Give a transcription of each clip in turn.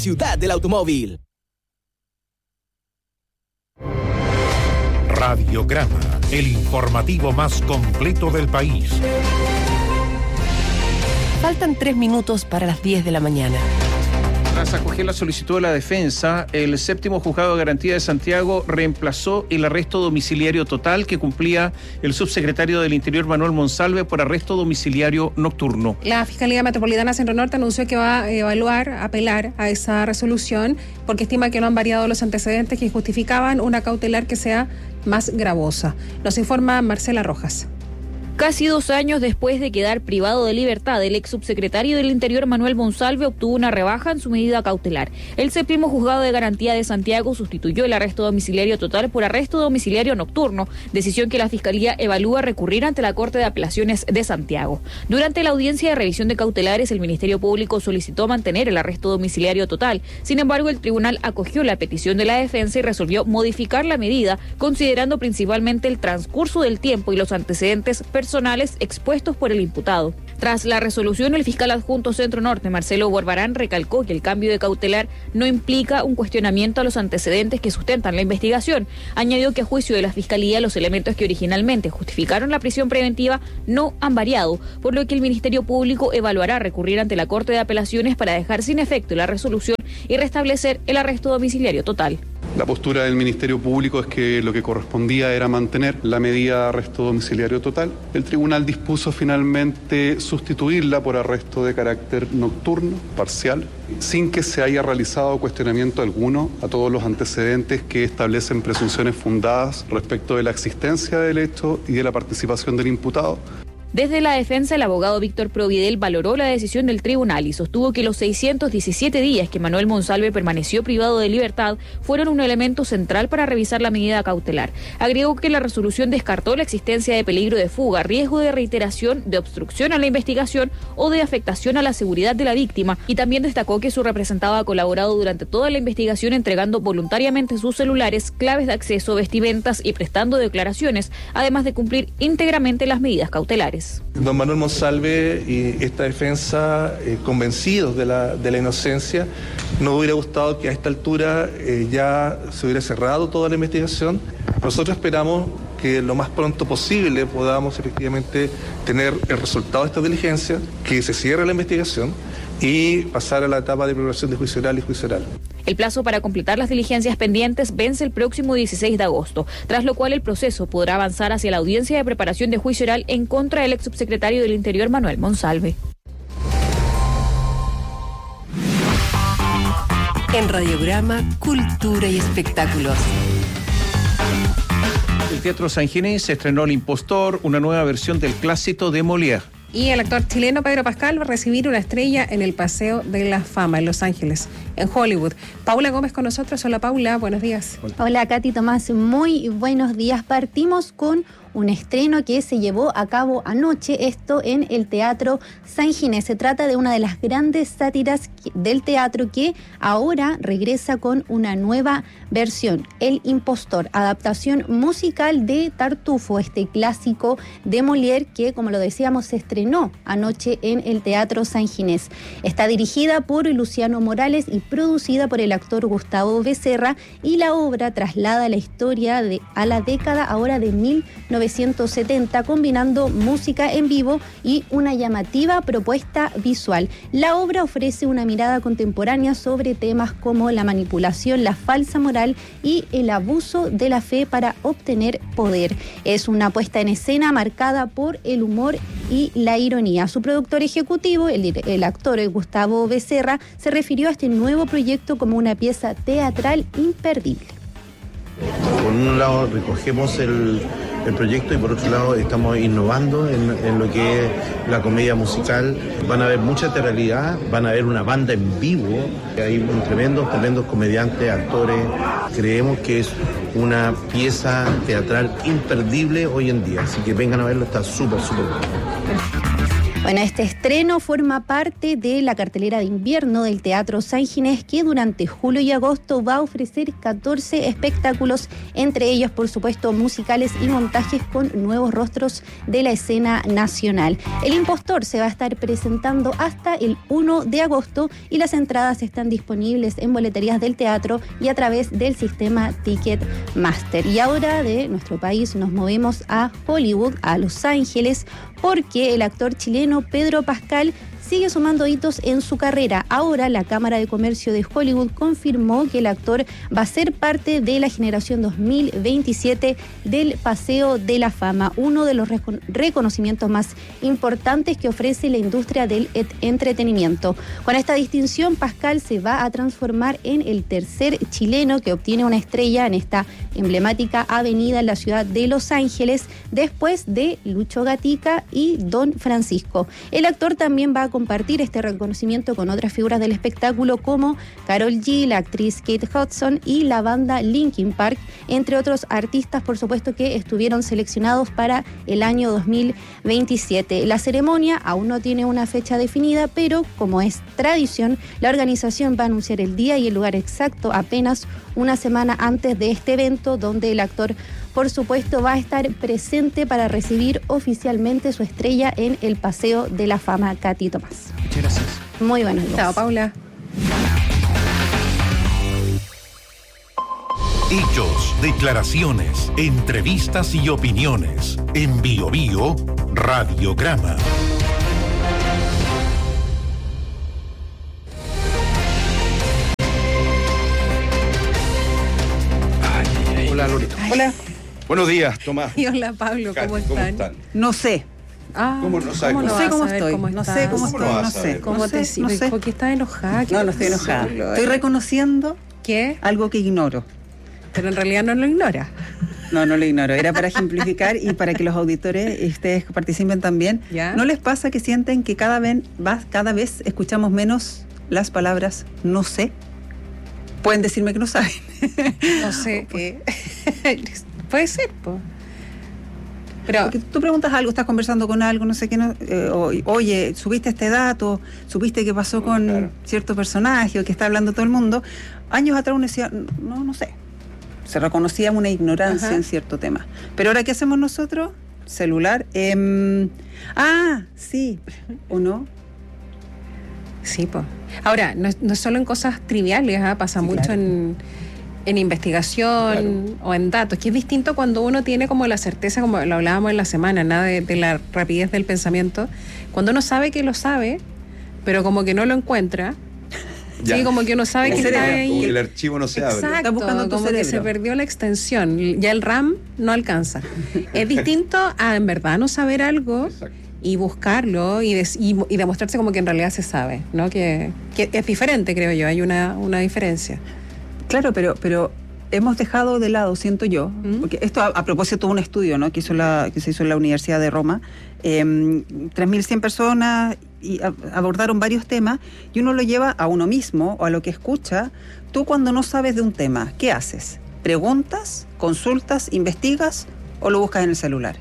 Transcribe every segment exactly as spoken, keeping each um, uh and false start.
Ciudad del Automóvil. Radiograma, el informativo más completo del país. Faltan tres minutos para las diez de la mañana. Tras acoger la solicitud de la defensa, el séptimo juzgado de garantía de Santiago reemplazó el arresto domiciliario total que cumplía el subsecretario del Interior Manuel Monsalve por arresto domiciliario nocturno. La Fiscalía Metropolitana Centro Norte anunció que va a evaluar, apelar a esa resolución porque estima que no han variado los antecedentes que justificaban una cautelar que sea más gravosa. Nos informa Marcela Rojas. Casi dos años después de quedar privado de libertad, el ex subsecretario del Interior Manuel Monsalve obtuvo una rebaja en su medida cautelar. El séptimo juzgado de garantía de Santiago sustituyó el arresto domiciliario total por arresto domiciliario nocturno, decisión que la Fiscalía evalúa recurrir ante la Corte de Apelaciones de Santiago. Durante la audiencia de revisión de cautelares, el Ministerio Público solicitó mantener el arresto domiciliario total. Sin embargo, el tribunal acogió la petición de la defensa y resolvió modificar la medida, considerando principalmente el transcurso del tiempo y los antecedentes personales personales expuestos por el imputado. Tras la resolución, el fiscal adjunto Centro Norte, Marcelo Borbarán, recalcó que el cambio de cautelar no implica un cuestionamiento a los antecedentes que sustentan la investigación. Añadió que a juicio de la Fiscalía los elementos que originalmente justificaron la prisión preventiva no han variado, por lo que el Ministerio Público evaluará recurrir ante la Corte de Apelaciones para dejar sin efecto la resolución y restablecer el arresto domiciliario total. La postura del Ministerio Público es que lo que correspondía era mantener la medida de arresto domiciliario total. El tribunal dispuso finalmente sustituirla por arresto de carácter nocturno, parcial, sin que se haya realizado cuestionamiento alguno a todos los antecedentes que establecen presunciones fundadas respecto de la existencia del hecho y de la participación del imputado. Desde la defensa, el abogado Víctor Providel valoró la decisión del tribunal y sostuvo que los seiscientos diecisiete días que Manuel Monsalve permaneció privado de libertad fueron un elemento central para revisar la medida cautelar. Agregó que la resolución descartó la existencia de peligro de fuga, riesgo de reiteración, de obstrucción a la investigación o de afectación a la seguridad de la víctima, y también destacó que su representado ha colaborado durante toda la investigación entregando voluntariamente sus celulares, claves de acceso, vestimentas y prestando declaraciones, además de cumplir íntegramente las medidas cautelares. Don Manuel Monsalve y esta defensa, eh, convencidos de la, de la inocencia, nos hubiera gustado que a esta altura eh, ya se hubiera cerrado toda la investigación. Nosotros esperamos que lo más pronto posible podamos efectivamente tener el resultado de esta diligencia, que se cierre la investigación y pasar a la etapa de preparación de juicio oral y juicio oral. El plazo para completar las diligencias pendientes vence el próximo dieciséis de agosto, tras lo cual el proceso podrá avanzar hacia la audiencia de preparación de juicio oral en contra del ex subsecretario del Interior Manuel Monsalve. En Radiograma, Cultura y Espectáculos. El Teatro San Ginés estrenó El Impostor, una nueva versión del clásico de Molière. Y el actor chileno Pedro Pascal va a recibir una estrella en el Paseo de la Fama en Los Ángeles, en Hollywood. Paula Gómez con nosotros. Hola Paula, buenos días. Hola Katy, Tomás, muy buenos días. Partimos con un estreno que se llevó a cabo anoche, esto en el Teatro San Ginés. Se trata de una de las grandes sátiras del teatro que ahora regresa con una nueva versión, El Impostor, adaptación musical de Tartufo, este clásico de Molière que, como lo decíamos, se estrenó anoche en el Teatro San Ginés. Está dirigida por Luciano Morales y producida por el actor Gustavo Becerra, y la obra traslada la historia de, a la década ahora de mil novecientos setenta, combinando música en vivo y una llamativa propuesta visual. La obra ofrece una mirada contemporánea sobre temas como la manipulación, la falsa moral y el abuso de la fe para obtener poder. Es una puesta en escena marcada por el humor y la ironía. Su productor ejecutivo, el, el actor Gustavo Becerra, se refirió a este nuevo proyecto como una pieza teatral imperdible. Por un lado recogemos el, el proyecto y por otro lado estamos innovando en, en lo que es la comedia musical. Van a haber mucha teatralidad, van a haber una banda en vivo, hay un tremendos, tremendos comediantes, actores. Creemos que es una pieza teatral imperdible hoy en día, así que vengan a verlo, está súper, súper bueno. Bueno, este estreno forma parte de la cartelera de invierno del Teatro San Ginés, que durante julio y agosto va a ofrecer catorce espectáculos, entre ellos, por supuesto, musicales y montajes con nuevos rostros de la escena nacional. El Impostor se va a estar presentando hasta el primero de agosto y las entradas están disponibles en boleterías del teatro y a través del sistema Ticketmaster. Y ahora de nuestro país nos movemos a Hollywood, a Los Ángeles, porque el actor chileno Pedro Pascal sigue sumando hitos en su carrera. Ahora la Cámara de Comercio de Hollywood confirmó que el actor va a ser parte de la generación dos mil veintisiete del Paseo de la Fama, uno de los recon- reconocimientos más importantes que ofrece la industria del et- entretenimiento. Con esta distinción, Pascal se va a transformar en el tercer chileno que obtiene una estrella en esta emblemática avenida en la ciudad de Los Ángeles, después de Lucho Gatica y Don Francisco. El actor también va a compartir este reconocimiento con otras figuras del espectáculo como Karol G, la actriz Kate Hudson y la banda Linkin Park, entre otros artistas, por supuesto, que estuvieron seleccionados para el año dos mil veintisiete. La ceremonia aún no tiene una fecha definida, pero como es tradición, la organización va a anunciar el día y el lugar exacto apenas una semana antes de este evento, donde el actor, por supuesto, va a estar presente para recibir oficialmente su estrella en el Paseo de la Fama. Katy Tomás. Muchas gracias. Muy buenos días. Chao, Paula. Hechos, declaraciones, entrevistas y opiniones. En Bio Bio, Radiograma. Hola, Lorito. Hola. Buenos días, Tomás. Y hola, Pablo, ¿cómo Katy, están? ¿cómo están? No sé. Ah, ¿Cómo no sabes ¿cómo cómo No sé vas cómo a saber estoy. cómo No estás? sé cómo ¿Cómo estoy. lo vas No a sé. saber? ¿Cómo No te sé. No sientes? sé. ¿Por qué estás enojada? ¿Qué No, no estoy pasó? enojada. Estoy reconociendo ¿Qué? algo que ignoro. Pero en realidad no lo ignora. No, no lo ignoro. Era para ejemplificar y para que los auditores y ustedes participen también. ¿Ya? ¿No les pasa que sienten que cada vez, va- cada vez escuchamos menos las palabras no sé? Pueden decirme que no saben. No sé. eh, Puede ser, pues. Pero Porque tú preguntas algo, estás conversando con algo, no sé qué, no, eh, o- oye, subiste este dato, supiste qué pasó con Claro. cierto personaje o que está hablando todo el mundo. Años atrás uno decía, no, no sé. Se reconocía una ignorancia Ajá. en cierto tema. Pero ahora, ¿qué hacemos nosotros? Celular. em, ah, sí, ¿o no? sí, pues. Ahora, no, es- no es solo en cosas triviales, ¿ah? Pasa Sí, mucho claro. en, en investigación o en datos, que es distinto cuando uno tiene como la certeza, como lo hablábamos en la semana, nada de, de la rapidez del pensamiento. Cuando uno sabe que lo sabe, pero como que no lo encuentra. Ya. Sí, como que uno sabe Como que que- está como ahí. que el archivo no se abre. Exacto, Está buscando tu como que se cerebro. perdió la extensión. Ya el RAM no alcanza. Es distinto a en verdad no saber algo Exacto. y buscarlo y, des- y, y demostrarse como que en realidad se sabe, ¿no? Que, que es diferente, creo yo, hay una, una diferencia. Claro, pero, pero hemos dejado de lado, siento yo, ¿Mm? porque esto a, a propósito de un estudio, ¿no? que, hizo la, que se hizo en la Universidad de Roma, eh, tres mil cien personas y a- abordaron varios temas y uno lo lleva a uno mismo o a lo que escucha. Tú cuando no sabes de un tema, ¿qué haces? ¿Preguntas, consultas, investigas o lo buscas en el celular?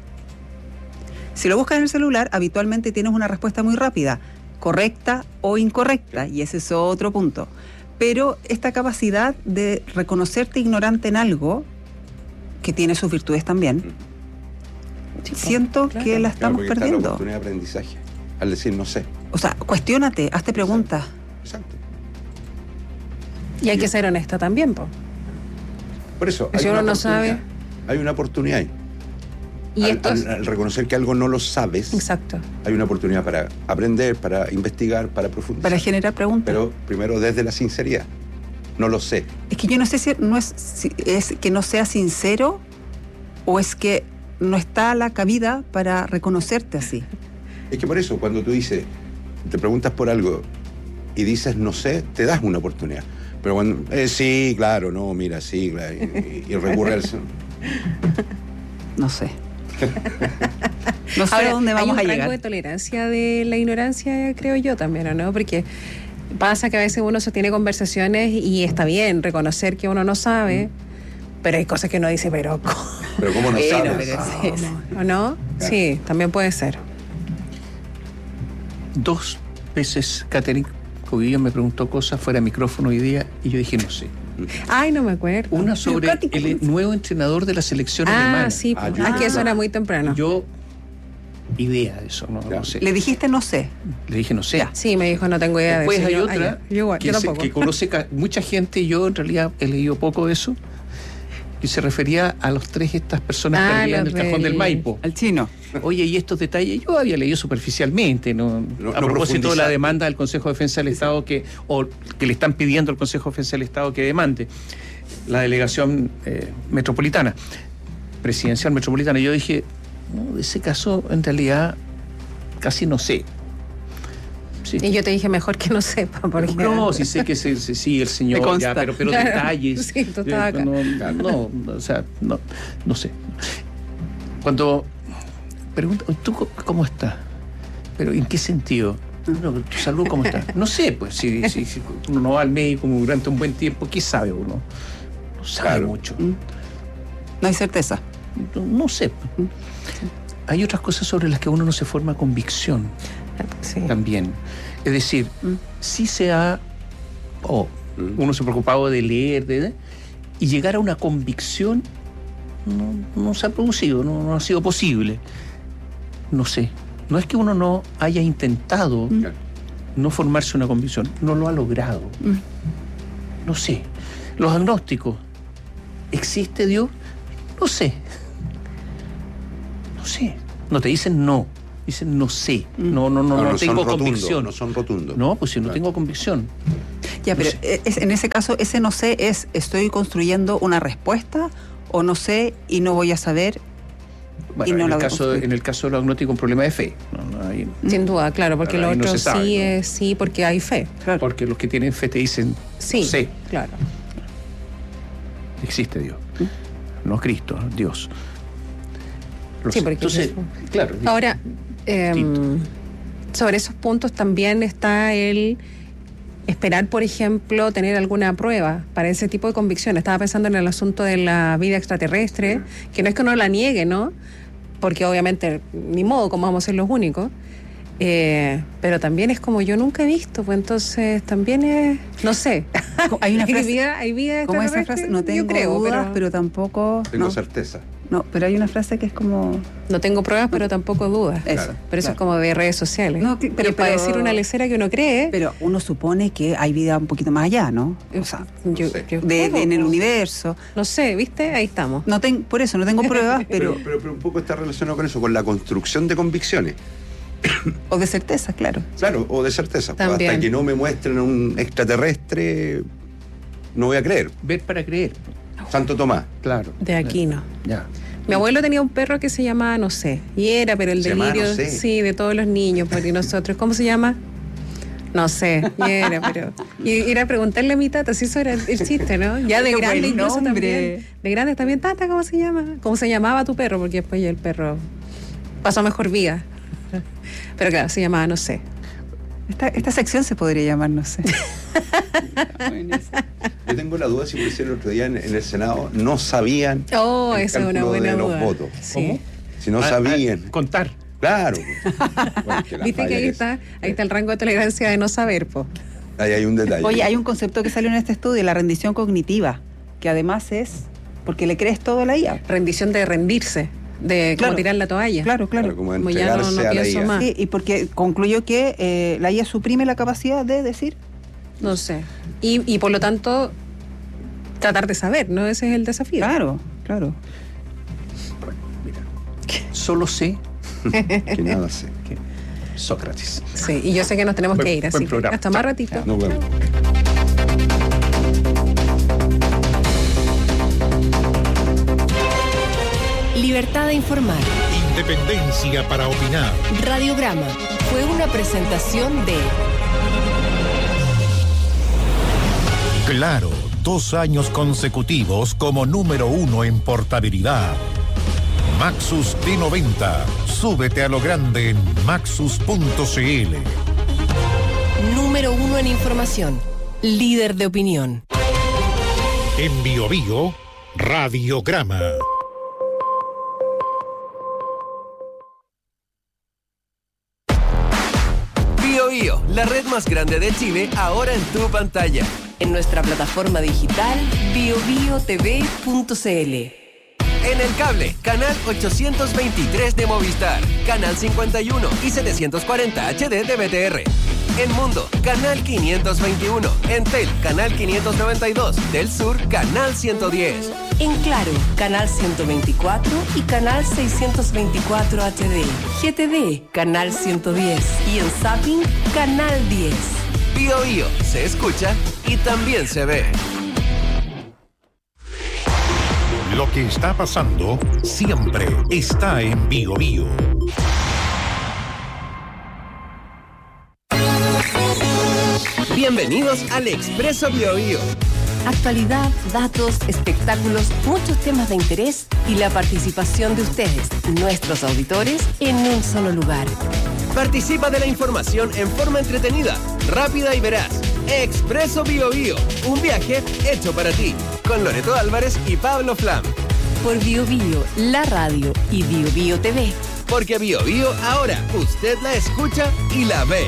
Si lo buscas en el celular, habitualmente tienes una respuesta muy rápida, correcta o incorrecta, y ese es otro punto. Pero esta capacidad de reconocerte ignorante en algo, que tiene sus virtudes también, siento claro. que la Claro, estamos porque está la perdiendo. oportunidad de aprendizaje. Al decir no sé. O sea, cuestiónate, hazte preguntas. Exacto. Y hay que ser honesta también, po. Por eso. Si hay uno una no sabe. oportunidad. Hay una oportunidad ahí. Y al, esto es- al- al reconocer que algo no lo sabes, Exacto. hay una oportunidad para aprender, para investigar, para profundizar. Para generar preguntas. Pero primero desde la sinceridad. No lo sé. Es que yo no sé si no es, si es que no sea sincero o es que no está la cabida para reconocerte así. Es que por eso, cuando tú dices, te preguntas por algo y dices no sé, te das una oportunidad. Pero cuando, eh, sí, claro, no, mira, sí, claro, y, y- y recurre al... No sé. No sé Ahora, a dónde vamos hay a un llegar. rango de tolerancia de la ignorancia, creo yo también, ¿o no? Porque pasa que a veces uno sostiene conversaciones y está bien reconocer que uno no sabe, pero hay cosas que uno dice, pero ¿cómo? Pero ¿cómo no Bueno, sabes? pero es- ¿O no? Sí, también puede ser. dos veces Catherine Cogillo me preguntó cosas fuera de micrófono hoy día y yo dije no sé. Ay, no me acuerdo. Una sobre el nuevo entrenador de la selección ah, alemana. Sí, ah, sí, ah, que eso era muy temprano. Yo, idea de eso, no, no sé. Le dijiste no sé. Le dije no sé. Ya. Sí, me dijo no tengo idea Después de eso. Después hay yo, otra ah, yo, igual, que, yo se, tampoco. que conoce mucha gente y yo en realidad he leído poco de eso. Y se refería a los tres estas personas ah, perdidas en el cajón del Maipo. Al chino. Oye, y estos detalles yo había leído superficialmente, ¿no? No, a no propósito de la demanda del Consejo de Defensa del Estado que, o que le están pidiendo al Consejo de Defensa del Estado que demande la delegación eh, metropolitana, presidencial metropolitana. Yo dije, no, de ese caso en realidad casi no sé. Sí. Y yo te dije mejor que no sepa, porque... No, sí sé que sí, sí el señor, ya, pero, pero claro, detalles. Sí, tú estabas acá. No, no, no, o sea, no, no sé. Cuando pregunta, ¿tú cómo estás? ¿Pero en qué sentido? No, tu salud, ¿cómo está? No sé, pues, si, si, si uno no va al médico durante un buen tiempo, ¿qué sabe uno? No sabe claro. mucho. No hay certeza. No, no sé. Hay otras cosas sobre las que uno no se forma convicción. Sí. También. Es decir, mm. sí se ha... Oh, mm. uno se ha preocupado de leer, de, y llegar a una convicción no, no se ha producido, no, no ha sido posible. No sé. No es que uno no haya intentado mm. no formarse una convicción, no lo ha logrado. Mm. No sé. Los agnósticos, ¿existe Dios? No sé. No sé. No te dicen no, dicen no sé. No, no, no, no, no, no tengo rotundo, convicción. No son rotundos. No, pues si no claro. tengo convicción. Ya, pero no sé. es, en ese caso, ese no sé es, ¿estoy construyendo una respuesta o no sé y no voy a saber? Bueno, y no en, la el caso, en el caso de los agnósticos, un problema de fe. No, no, ahí, Sin duda, claro, porque lo otro no sabe, sí ¿no? es sí, porque hay fe. Claro. Porque los que tienen fe te dicen sí, sé. Claro. Existe Dios. ¿Mm? No Cristo, Dios. Los, sí, porque entonces, eso. claro. Ahora, eh, sobre esos puntos también está el esperar, por ejemplo, tener alguna prueba para ese tipo de convicciones. Estaba pensando en el asunto de la vida extraterrestre, que no es que uno la niegue, ¿no? Porque obviamente, ni modo, como vamos a ser los únicos. Eh, pero también es como yo nunca he visto, pues entonces también es, no sé. Hay una frase, ¿Hay vida, hay vida ¿cómo esa frase? No tengo creo, dudas, pero, pero tampoco... Tengo no. certeza. No, pero hay una frase que es como... No tengo pruebas, pero tampoco dudas. Eso, claro, pero eso claro. es como de redes sociales. No, pero, pero para decir una lecera que uno cree... Pero uno supone que hay vida un poquito más allá, ¿no? O sea, yo, no sé. yo, de, de, en el universo. No sé, ¿viste? Ahí estamos. No ten, por eso no tengo pruebas, pero... Pero, pero... pero un poco está relacionado con eso, con la construcción de convicciones. O de certeza, claro. Claro, o de certeza. También. Hasta que no me muestren a un extraterrestre, no voy a creer. Ver para creer. Santo Tomás. Claro. De Aquino. Ya. Mi abuelo tenía un perro que se llamaba No sé. Y era, pero el delirio, no sé. Sí, de todos los niños, porque nosotros. ¿Cómo se llama? No sé. Y era, pero. Y ir a preguntarle a mi tata, si eso era el chiste, ¿no? Ya de grande incluso también. De grande también, tata, ¿cómo se llama? ¿Cómo se llamaba tu perro? Porque después ya el perro pasó mejor vida. Pero claro, se llamaba No sé. Esta, esta sección se podría llamar No sé. Yo tengo la duda si por decir el otro día en, en el Senado no sabían oh, el esa es una buena de duda. Los votos. Sí. ¿Cómo? Si no ah, sabían. Ah, contar. Claro. Bueno, que Viste que ahí está, ahí está el rango de tolerancia de no saber, po. Ahí hay un detalle. Oye, hay un concepto que salió en este estudio, la rendición cognitiva, que además es porque le crees todo a la I A. Rendición de rendirse. De claro, como tirar la toalla. Claro, claro. claro como, como ya no, no pienso más. Sí, y porque concluyó que eh, la I A suprime la capacidad de decir. No sé. Y, y por lo tanto, tratar de saber, ¿no? Ese es el desafío. Claro, claro. Bueno, mira. Solo sé que nada sé. Que Sócrates. Sí, y yo sé que nos tenemos buen, que ir, así que hasta más ratito. Nos vemos. Libertad de informar. Independencia para opinar. Radiograma fue una presentación de... Claro, dos años consecutivos como número uno en portabilidad. Maxus T noventa. Súbete a lo grande en maxus punto c l. Número uno en información. Líder de opinión. En Bio Bio, Radiograma. la red más grande de Chile, ahora en tu pantalla. En nuestra plataforma digital bio bio t v punto c l. En el cable, canal ochocientos veintitrés de Movistar, canal cincuenta y uno y setecientos cuarenta H D de B T R. En Mundo, canal quinientos veintiuno. Entel, canal quinientos noventa y dos. Del Sur, canal ciento diez. En Claro, canal ciento veinticuatro y canal seiscientos veinticuatro H D. G T D, canal ciento diez. Y en Zapping, canal diez. Bio Bio, se escucha y también se ve. Lo que está pasando siempre está en Bio Bio. Bienvenidos al Expreso Bio Bio. Actualidad, datos, espectáculos, muchos temas de interés y la participación de ustedes, nuestros auditores, en un solo lugar. Participa de la información en forma entretenida, rápida y veraz. Expreso Bio Bio, un viaje hecho para ti, con Loreto Álvarez y Pablo Flam. Por Bio Bio, la radio y Bio Bio T V. Porque Bio Bio ahora usted la escucha y la ve.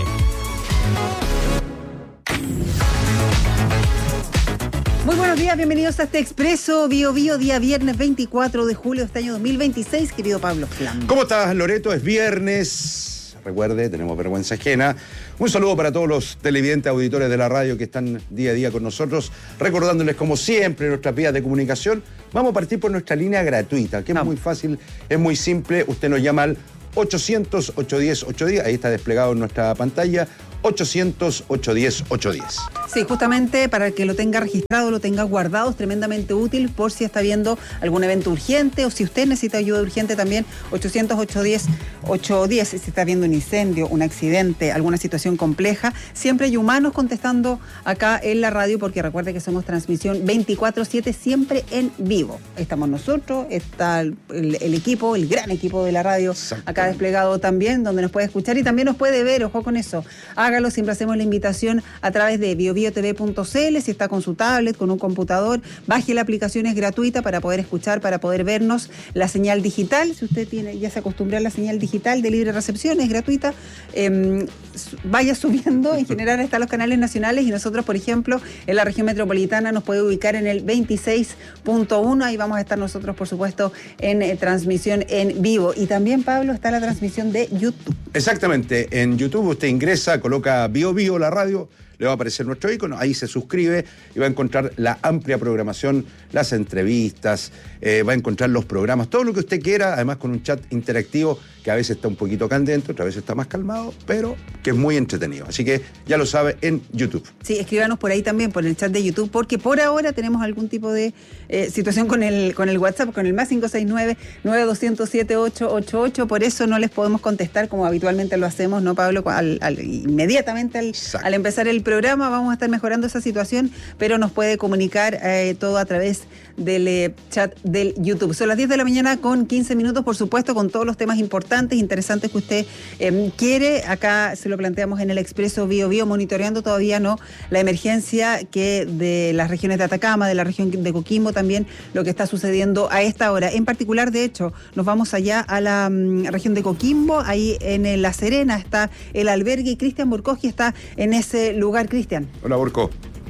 Muy buenos días, bienvenidos a este Expreso Bio Bio, día viernes veinticuatro de julio de este año dos mil veintiséis, querido Pablo Flam. ¿Cómo estás, Loreto? Es viernes. Recuerde, tenemos vergüenza ajena. Un saludo para todos los televidentes, auditores de la radio que están día a día con nosotros, recordándoles como siempre nuestras vías de comunicación. Vamos a partir por nuestra línea gratuita, que es muy fácil, es muy simple. Usted nos llama al ochocientos, ochocientos diez, ochocientos diez, ahí está desplegado en nuestra pantalla, ochocientos, ochocientos diez, ochocientos diez. Sí, justamente para que lo tenga registrado, lo tenga guardado, es tremendamente útil por si está viendo algún evento urgente o si usted necesita ayuda urgente también, ochocientos, ochocientos diez, ochocientos diez. Si está viendo un incendio, un accidente, alguna situación compleja, siempre hay humanos contestando acá en la radio, porque recuerde que somos transmisión veinticuatro siete, siempre en vivo. Estamos nosotros, está el, el, el equipo, el gran equipo de la radio acá desplegado también, donde nos puede escuchar y también nos puede ver, ojo con eso. Hágalo, siempre hacemos la invitación a través de bio bio t v punto c l, si está con su tablet, con un computador, baje la aplicación, es gratuita para poder escuchar, para poder vernos. La señal digital, si usted tiene ya se acostumbra a la señal digital de libre recepción, es gratuita, eh, vaya subiendo, en general están los canales nacionales y nosotros, por ejemplo, en la región metropolitana nos puede ubicar en el veintiséis punto uno, ahí vamos a estar nosotros, por supuesto, en eh, transmisión en vivo. Y también, Pablo, está la transmisión de YouTube. Exactamente, en YouTube usted ingresa, coloca Bio Bio, la radio, le va a aparecer nuestro icono, ahí se suscribe y va a encontrar la amplia programación, las entrevistas, eh, va a encontrar los programas, todo lo que usted quiera, además con un chat interactivo que a veces está un poquito candente, otra vez está más calmado, pero que es muy entretenido. Así que ya lo sabe en YouTube. Sí, escríbanos por ahí también, por el chat de YouTube, porque por ahora tenemos algún tipo de eh, situación con el con el WhatsApp, con el más cinco seis nueve, nueve dos cero cero, siete ocho ocho ocho, por eso no les podemos contestar como habitualmente lo hacemos, ¿no, Pablo? Al, al, inmediatamente al, al empezar el programa vamos a estar mejorando esa situación, pero nos puede comunicar eh, todo a través del eh, chat del YouTube. Son las diez de la mañana con quince minutos, por supuesto, con todos los temas importantes, interesantes que usted eh, quiere. Acá se lo planteamos en el Expreso Bio Bio, monitoreando todavía no la emergencia que de las regiones de Atacama, de la región de Coquimbo, también lo que está sucediendo a esta hora. En particular, de hecho, nos vamos allá a la um, región de Coquimbo, ahí en La Serena está el albergue y Cristian Burkoski está en ese lugar. Cristian. Hola, Burko.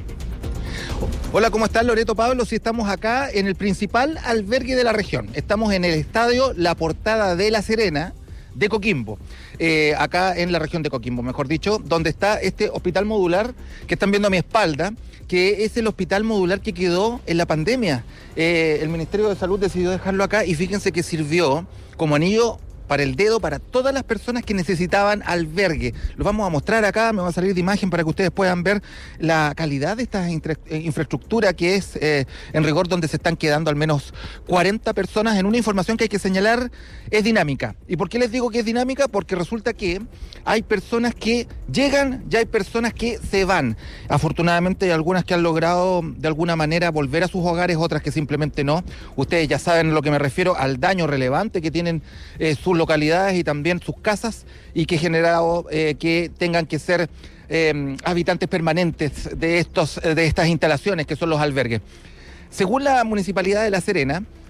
Hola, ¿cómo estás, Loreto, Pablo? Sí, estamos acá en el principal albergue de la región. Estamos en el estadio La Portada de La Serena, de Coquimbo, eh, acá en la región de Coquimbo, mejor dicho, donde está este hospital modular que están viendo a mi espalda, que es el hospital modular que quedó en la pandemia. Eh, el Ministerio de Salud decidió dejarlo acá y fíjense que sirvió como anillo para el dedo para todas las personas que necesitaban albergue. Los vamos a mostrar acá, me va a salir de imagen para que ustedes puedan ver la calidad de esta infra infraestructura que es eh, en rigor donde se están quedando al menos cuarenta personas en una información que hay que señalar es dinámica. ¿Y por qué les digo que es dinámica? Porque resulta que hay personas que llegan y hay personas que se van. Afortunadamente hay algunas que han logrado de alguna manera volver a sus hogares, otras que simplemente no. Ustedes ya saben a lo que me refiero, al daño relevante que tienen eh, sus localidades y también sus casas, y que ha generado eh, que tengan que ser eh, habitantes permanentes de estos de estas instalaciones que son los albergues. Según la Municipalidad de La Serena,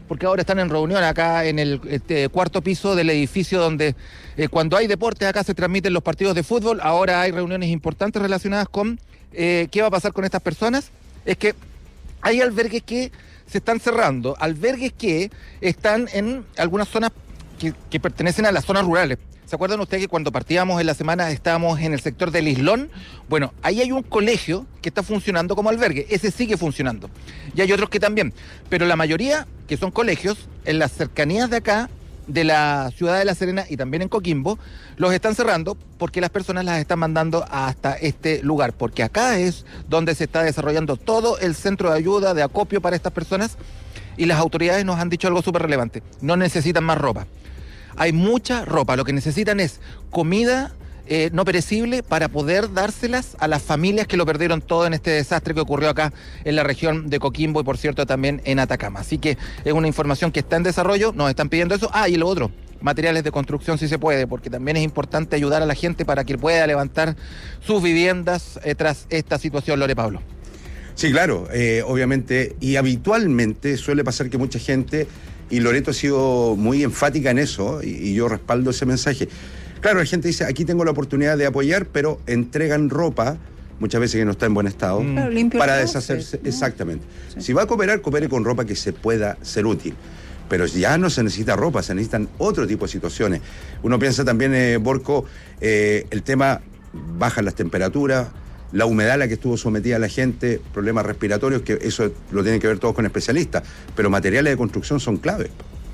porque ahora están en reunión acá en el este, cuarto piso del edificio donde eh, cuando hay deportes acá se transmiten los partidos de fútbol. Ahora hay reuniones importantes relacionadas con eh, qué va a pasar con estas personas. Es que hay albergues que se están cerrando, albergues que están en algunas zonas que, que pertenecen a las zonas rurales. ¿Se acuerdan ustedes que cuando partíamos en la semana estábamos en el sector del Islón? Bueno, ahí hay un colegio que está funcionando como albergue, ese sigue funcionando. Y hay otros que también, pero la mayoría, que son colegios, en las cercanías de acá, de la ciudad de La Serena y también en Coquimbo, los están cerrando porque las personas las están mandando hasta este lugar, porque acá es donde se está desarrollando todo el centro de ayuda, de acopio para estas personas, y las autoridades nos han dicho algo súper relevante: no necesitan más ropa. Hay mucha ropa, lo que necesitan es comida eh, no perecible para poder dárselas a las familias que lo perdieron todo en este desastre que ocurrió acá en la región de Coquimbo y por cierto también en Atacama. Así que es una información que está en desarrollo, nos están pidiendo eso. Ah, y lo otro, materiales de construcción si se puede, porque también es importante ayudar a la gente para que pueda levantar sus viviendas eh, tras esta situación, Lore Pablo. Sí, claro, eh, obviamente, y habitualmente suele pasar que mucha gente, y Loreto ha sido muy enfática en eso, y, y yo respaldo ese mensaje. Claro, la gente dice, aquí tengo la oportunidad de apoyar, pero entregan ropa, muchas veces que no está en buen estado, Claro, para el deshacerse. ¿no? Exactamente. Sí. Si va a cooperar, coopere con ropa que se pueda ser útil. Pero ya no se necesita ropa, se necesitan otro tipo de situaciones. Uno piensa también, eh, Borco, eh, el tema, bajan las temperaturas, la humedad a la que estuvo sometida la gente, problemas respiratorios, que eso lo tienen que ver todos con especialistas, pero materiales de construcción son claves.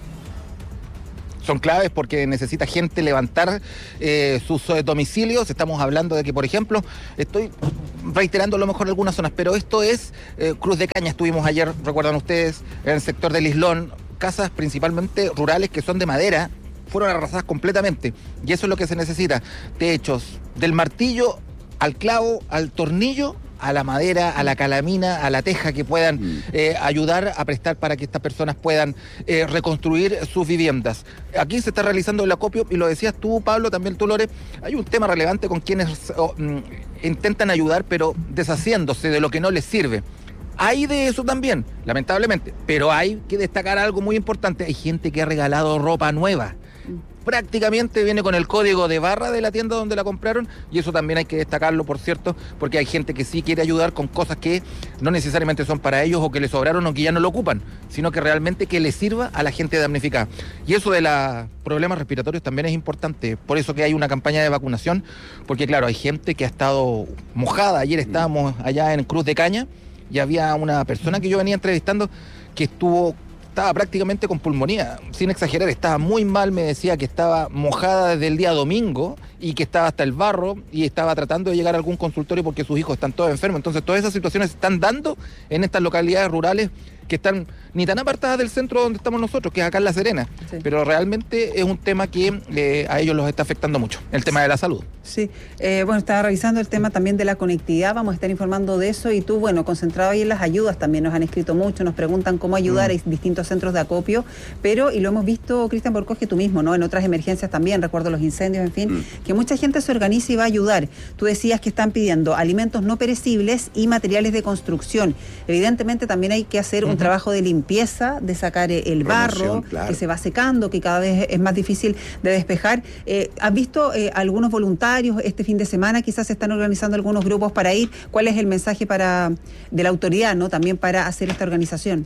Son claves porque necesita gente levantar eh, sus eh, domicilios. Estamos hablando de que, por ejemplo, estoy reiterando a lo mejor algunas zonas, pero esto es eh, Cruz de Caña. Estuvimos ayer, recuerdan ustedes, en el sector del Islón, casas principalmente rurales que son de madera, fueron arrasadas completamente. Y eso es lo que se necesita. Techos, del martillo al clavo, al tornillo, a la madera, a la calamina, a la teja, que puedan eh, ayudar a prestar para que estas personas puedan eh, reconstruir sus viviendas. Aquí se está realizando el acopio, y lo decías tú, Pablo, también tú, Lore, hay un tema relevante con quienes oh, mm, intentan ayudar, pero deshaciéndose de lo que no les sirve. Hay de eso también, lamentablemente, pero hay que destacar algo muy importante: hay gente que ha regalado ropa nueva. Prácticamente viene con el código de barra de la tienda donde la compraron, y eso también hay que destacarlo, por cierto, porque hay gente que sí quiere ayudar con cosas que no necesariamente son para ellos o que les sobraron o que ya no lo ocupan, sino que realmente que les sirva a la gente damnificada. Y eso de los problemas respiratorios también es importante, por eso que hay una campaña de vacunación, porque claro, hay gente que ha estado mojada. Ayer estábamos allá en Cruz de Caña y había una persona que yo venía entrevistando que estuvo... estaba prácticamente con pulmonía, sin exagerar, estaba muy mal, me decía que estaba mojada desde el día domingo y que estaba hasta el barro y estaba tratando de llegar a algún consultorio porque sus hijos están todos enfermos. Entonces todas esas situaciones se están dando en estas localidades rurales que están ni tan apartadas del centro donde estamos nosotros, que es acá en La Serena, sí. Pero realmente es un tema que eh, a ellos los está afectando mucho, el tema de la salud. Sí, eh, bueno, estaba revisando el tema también de la conectividad, vamos a estar informando de eso, y tú, bueno, concentrado ahí en las ayudas, también nos han escrito mucho, nos preguntan cómo ayudar, mm. hay distintos centros de acopio, pero, y lo hemos visto, Cristian Borcoge, tú mismo, ¿no? En otras emergencias también, recuerdo los incendios, en fin, mm. que mucha gente se organiza y va a ayudar. Tú decías que están pidiendo alimentos no perecibles y materiales de construcción. Evidentemente también hay que hacer uh-huh. un trabajo de limpieza, de sacar el barro, claro. que se va secando, que cada vez es más difícil de despejar. Eh, ¿Has visto eh, algunos voluntarios este fin de semana? Quizás se están organizando algunos grupos para ir. ¿Cuál es el mensaje para de la autoridad, ¿no? También para hacer esta organización?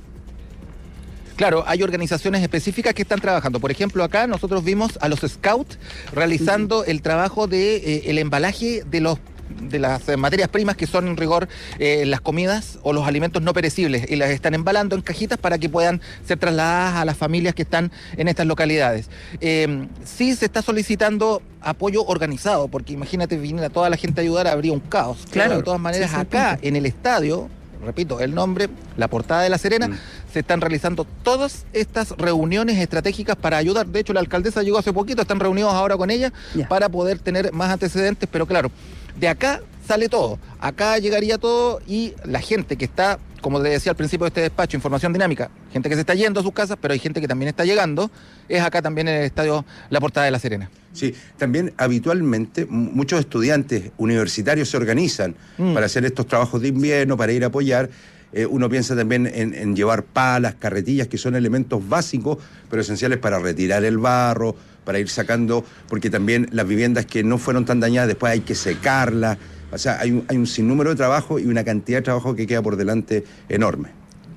Claro, hay organizaciones específicas que están trabajando. Por ejemplo, acá nosotros vimos a los scouts realizando uh-huh. el trabajo de eh, el embalaje de los de las eh, materias primas que son en rigor eh, las comidas o los alimentos no perecibles, y las están embalando en cajitas para que puedan ser trasladadas a las familias que están en estas localidades. Eh, sí se está solicitando apoyo organizado, porque imagínate, viniera toda la gente a ayudar, habría un caos. Claro, de todas maneras, sí, sí, acá sí. en el estadio, repito, el nombre, la portada de La Serena, mm. se están realizando todas estas reuniones estratégicas para ayudar. De hecho, la alcaldesa llegó hace poquito, están reunidos ahora con ella yeah. para poder tener más antecedentes, pero claro, de acá sale todo, acá llegaría todo, y la gente que está, como te decía al principio de este despacho, información dinámica, gente que se está yendo a sus casas, pero hay gente que también está llegando, es acá también en el estadio La Portada de La Serena. Sí, también habitualmente muchos estudiantes universitarios se organizan mm. para hacer estos trabajos de invierno, para ir a apoyar, Eh, uno piensa también en, en llevar palas, carretillas, que son elementos básicos, pero esenciales para retirar el barro, para ir sacando, porque también las viviendas que no fueron tan dañadas, después hay que secarlas. O sea, hay un, hay un sinnúmero de trabajo y una cantidad de trabajo que queda por delante enorme.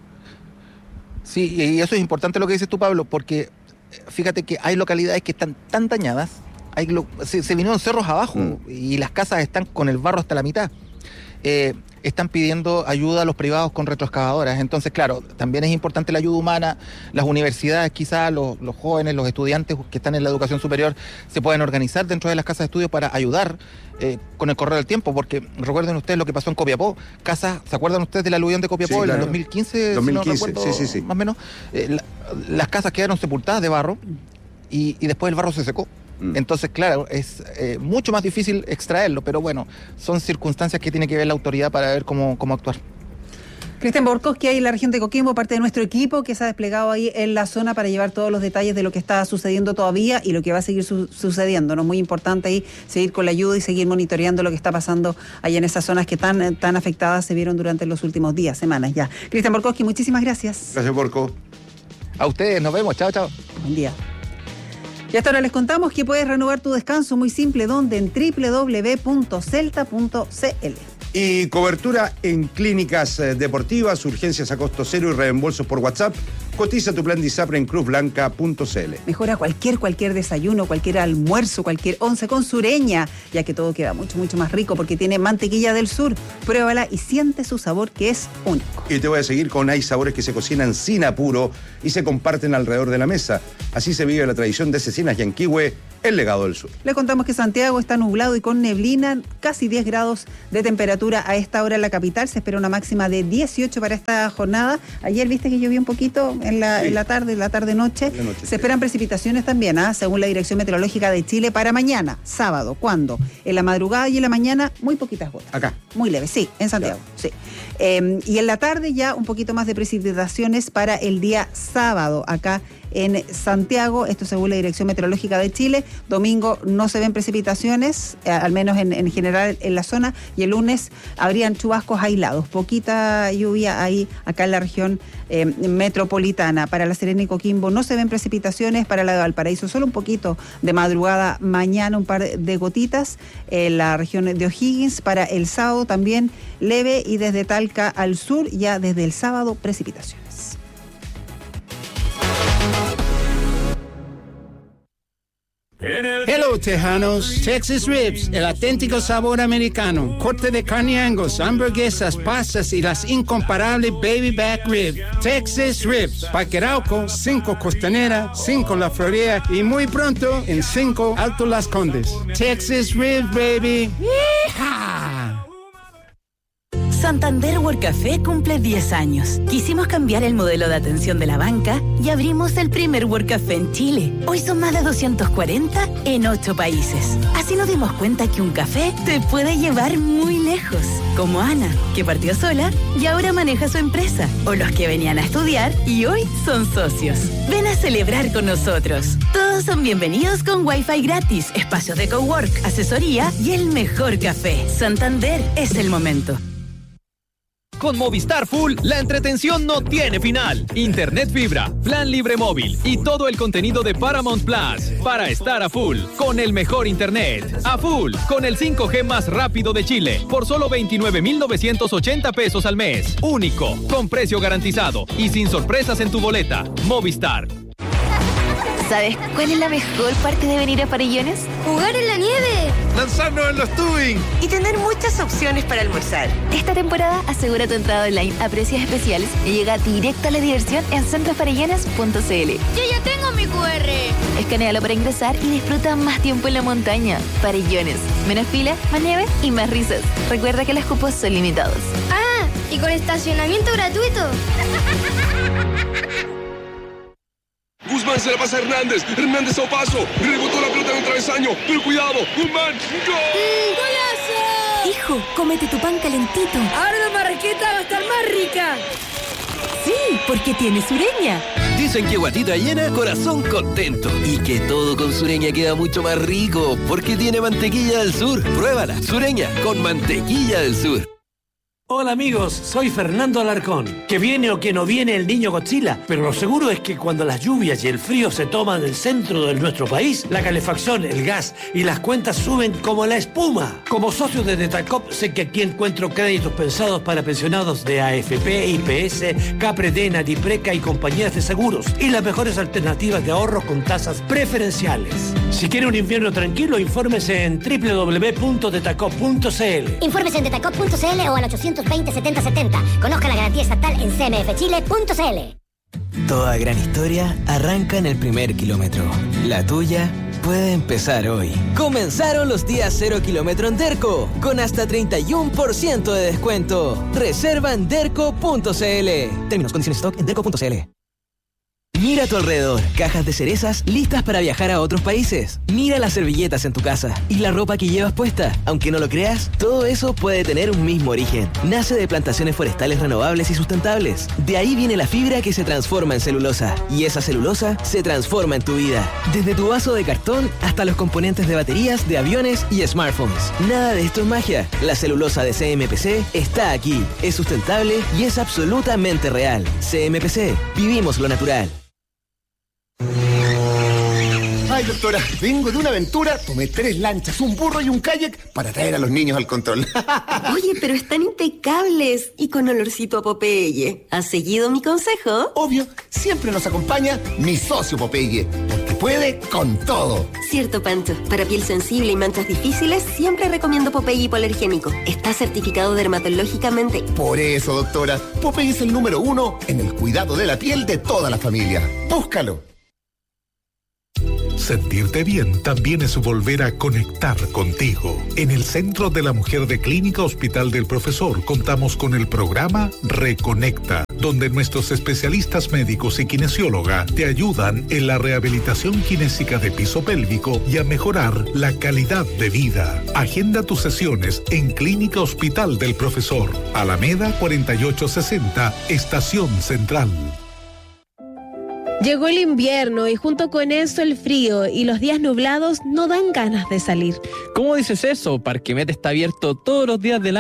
Sí, y eso es importante lo que dices tú, Pablo, porque fíjate que hay localidades que están tan dañadas, hay lo, se, se vinieron cerros abajo mm. y las casas están con el barro hasta la mitad. Eh, están pidiendo ayuda a los privados con retroexcavadoras. Entonces, claro, también es importante la ayuda humana. Las universidades, quizás los, los jóvenes, los estudiantes que están en la educación superior se pueden organizar dentro de las casas de estudio para ayudar eh, con el correr del tiempo, porque recuerden ustedes lo que pasó en Copiapó. Casas, ¿se acuerdan ustedes del aluvión de Copiapó? Sí, claro. En el dos mil quince, dos mil quince, si no recuerdo, sí, sí, sí. más o menos. Eh, la, las casas quedaron sepultadas de barro y, y después el barro se secó. Entonces, claro, es eh, mucho más difícil extraerlo, pero bueno, son circunstancias que tiene que ver la autoridad para ver cómo, cómo actuar. Cristian Borkowski, ahí en la región de Coquimbo, parte de nuestro equipo que se ha desplegado ahí en la zona para llevar todos los detalles de lo que está sucediendo todavía y lo que va a seguir su- sucediendo, ¿no? Muy importante ahí seguir con la ayuda y seguir monitoreando lo que está pasando allá en esas zonas que tan, tan afectadas se vieron durante los últimos días, semanas ya. Cristian Borkowski, muchísimas gracias. Gracias, Borco. A ustedes, nos vemos, chao, chao. Buen día. Y hasta ahora les contamos que puedes renovar tu descanso muy simple, donde en doble u doble u doble u punto celta punto c l. Y cobertura en clínicas eh, deportivas, urgencias a costo cero y reembolsos por WhatsApp. Cotiza tu plan de ISAPRE en cruz blanca punto c l. Mejora cualquier, cualquier desayuno, cualquier almuerzo, cualquier once con Sureña, ya que todo queda mucho, mucho más rico porque tiene mantequilla del sur. Pruébala y siente su sabor, que es único. Y te voy a seguir con hay sabores que se cocinan sin apuro y se comparten alrededor de la mesa. Así se vive la tradición de Cecinas Yanquihue, el legado del sur. Le contamos que Santiago está nublado y con neblina, casi diez grados de temperatura a esta hora en la capital. Se espera una máxima de dieciocho para esta jornada. Ayer viste que llovió un poquito en la, sí. en la tarde, en la tarde-noche. noche, Se sí. esperan precipitaciones también, ¿ah? Según la Dirección Meteorológica de Chile, para mañana, sábado. ¿Cuándo? En la madrugada y en la mañana, muy poquitas gotas. Acá. Muy leve, sí, en Santiago, sí. Eh, y en la tarde ya un poquito más de precipitaciones para el día sábado, acá en Santiago, esto según la Dirección Meteorológica de Chile. Domingo no se ven precipitaciones, eh, al menos en, en general en la zona, y el lunes habrían chubascos aislados, poquita lluvia ahí acá en la región eh, metropolitana. Para La Serena y Coquimbo no se ven precipitaciones, para la de Valparaíso solo un poquito de madrugada, mañana un par de gotitas, en la región de O'Higgins para el sábado también leve, y desde Talca al sur ya desde el sábado precipitaciones. Hello, Tejanos. Texas Ribs, el auténtico sabor americano. Corte de carne Angus, hamburguesas, pastas y las incomparables Baby Back Rib. Texas Ribs, Parque Arauco, cinco Costanera, cinco La Florida y muy pronto en cinco Alto Las Condes. Texas Ribs, baby. ¡Yeehaw! Santander World Café cumple diez años. Quisimos cambiar el modelo de atención de la banca y abrimos el primer World Café en Chile. Hoy son más de doscientos cuarenta en ocho países. Así nos dimos cuenta que un café te puede llevar muy lejos. Como Ana, que partió sola y ahora maneja su empresa. O los que venían a estudiar y hoy son socios. Ven a celebrar con nosotros. Todos son bienvenidos con Wi-Fi gratis, espacios de cowork, asesoría y el mejor café. Santander es el momento. Con Movistar Full, la entretención no tiene final. Internet fibra, plan libre móvil y todo el contenido de Paramount Plus para estar a full con el mejor internet. A full con el cinco G más rápido de Chile por solo veintinueve mil novecientos ochenta pesos al mes. Único, con precio garantizado y sin sorpresas en tu boleta. Movistar. ¿Sabes cuál es la mejor parte de venir a Farellones? ¡Jugar en la nieve! ¡Lanzarnos en los tubing! Y tener muchas opciones para almorzar. Esta temporada asegura tu entrada online a precios especiales y llega directo a la diversión en centro farellones punto c l. ¡Yo ya tengo mi cu erre! Escanéalo para ingresar y disfruta más tiempo en la montaña. Farellones. Menos fila, más nieve y más risas. Recuerda que los cupos son limitados. ¡Ah! ¿Y con estacionamiento gratuito? Guzmán se la pasa a Hernández. Hernández a paso. Rebotó la pelota en el travesaño. Pero cuidado. Guzmán. ¡Gol! ¡Golazo! Hijo, cómete tu pan calentito. Ahora la marraqueta va a estar más rica. Sí, porque tiene Sureña. Dicen que guatita llena, corazón contento. Y que todo con Sureña queda mucho más rico, porque tiene mantequilla del sur. Pruébala, Sureña, con mantequilla del sur. Hola amigos, soy Fernando Alarcón. Que viene o que no viene el niño Godzilla, pero lo seguro es que cuando las lluvias y el frío se toman el centro de nuestro país, la calefacción, el gas y las cuentas suben como la espuma. Como socio de Detacop sé que aquí encuentro créditos pensados para pensionados de A F P, I P S, Capredena, Dipreca y compañías de seguros y las mejores alternativas de ahorro con tasas preferenciales. Si quiere un invierno tranquilo, infórmese en doble u doble u doble u punto detacop punto c l. Infórmese en detacop punto c l o al ochocientos veinte setenta setenta. Conozca la garantía estatal en c m f chile punto c l. Toda gran historia arranca en el primer kilómetro. La tuya puede empezar hoy. Comenzaron los días cero kilómetro en Derco, con hasta treinta y uno por ciento de descuento. Reserva en derco punto c l. Términos, condiciones, stock en derco punto c l. Mira a tu alrededor, cajas de cerezas listas para viajar a otros países. Mira las servilletas en tu casa y la ropa que llevas puesta. Aunque no lo creas, todo eso puede tener un mismo origen. Nace de plantaciones forestales renovables y sustentables. De ahí viene la fibra que se transforma en celulosa. Y esa celulosa se transforma en tu vida. Desde tu vaso de cartón hasta los componentes de baterías, de aviones y smartphones. Nada de esto es magia. La celulosa de C M P C está aquí. Es sustentable y es absolutamente real. C M P C. Vivimos lo natural. Ay, doctora, vengo de una aventura, tomé tres lanchas, un burro y un kayak para traer a los niños al control. Oye, pero están impecables y con olorcito a Popeye. ¿Has seguido mi consejo? Obvio, siempre nos acompaña mi socio Popeye, porque puede con todo. Cierto, Pancho. Para piel sensible y manchas difíciles, siempre recomiendo Popeye hipoalergénico. Está certificado dermatológicamente. Por eso, doctora, Popeye es el número uno en el cuidado de la piel de toda la familia. Búscalo. Sentirte bien también es volver a conectar contigo. En el Centro de la Mujer de Clínica Hospital del Profesor contamos con el programa Reconecta, donde nuestros especialistas médicos y kinesióloga te ayudan en la rehabilitación kinésica de piso pélvico y a mejorar la calidad de vida. Agenda tus sesiones en Clínica Hospital del Profesor, Alameda cuarenta y ocho sesenta, Estación Central. Llegó el invierno y junto con eso el frío y los días nublados no dan ganas de salir. ¿Cómo dices eso? Parquemet está abierto todos los días del año